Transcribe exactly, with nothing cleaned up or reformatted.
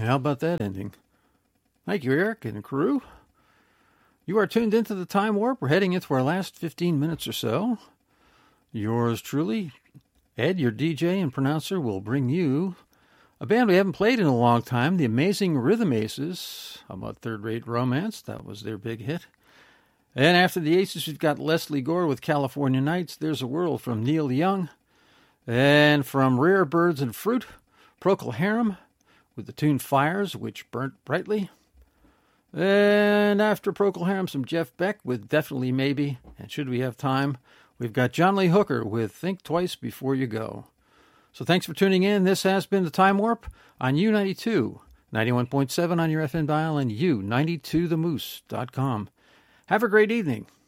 How about that ending? Thank you, Eric and crew. You are tuned into the Time Warp. We're heading into our last fifteen minutes or so. Yours truly, Ed, your D J and pronouncer, will bring you a band we haven't played in a long time, the Amazing Rhythm Aces. How about Third Rate Romance? That was their big hit. And after the Aces, we've got Leslie Gore with California Nights. There's a World from Neil Young. And from Rare Birds and Fruit, Procol Harum with the tune Fires, which burnt brightly. And after Procol Harum, some Jeff Beck with Definitely Maybe. And should we have time, we've got John Lee Hooker with Think Twice Before You Go. So thanks for tuning in. This has been the Time Warp on U ninety-two, ninety-one point seven on your F M dial and U ninety-two the moose dot com. Have a great evening.